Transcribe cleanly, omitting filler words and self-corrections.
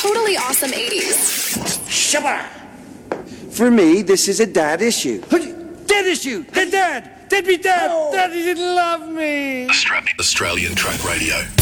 totally awesome 80s. Shabba! For me, this is a dad issue. Dad issue! Dad! Dad be dad! Oh. Daddy didn't love me! Australian Track Radio.